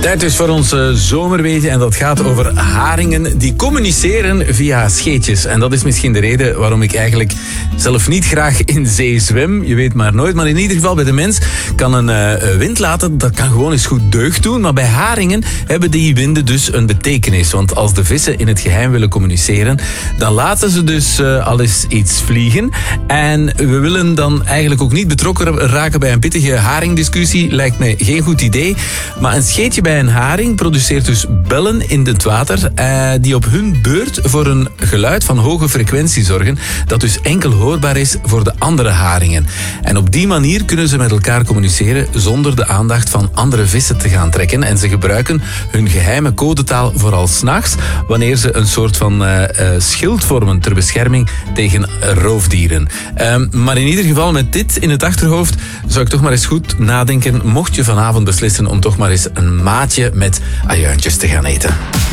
Tijd dus voor ons zomerweetje en dat gaat over haringen die communiceren via scheetjes. En dat is misschien de reden waarom ik eigenlijk zelf niet graag in zee zwem. Je weet maar nooit, maar in ieder geval bij de mens kan een wind laten, dat kan gewoon eens goed deugd doen. Maar bij haringen hebben die winden dus een betekenis. Want als de vissen in het geheim willen communiceren, dan laten ze dus al eens iets vliegen. En we willen dan eigenlijk ook niet betrokken raken bij een pittige haringdiscussie. Lijkt mij geen goed idee. Maar een scheetje bij een haring produceert dus bellen in het water die op hun beurt voor een geluid van hoge frequentie zorgen, dat dus enkel hoorbaar is voor de andere haringen. En op die manier kunnen ze met elkaar communiceren zonder de aandacht van andere vissen te gaan trekken. En ze gebruiken hun geheime codetaal vooral 's nachts, wanneer ze een soort van schild vormen ter bescherming tegen roofdieren. Maar in ieder geval met dit in het achterhoofd zou ik toch maar eens goed nadenken, mocht je vanavond beslissen om toch maar eens een maatje met ajuintjes te gaan eten.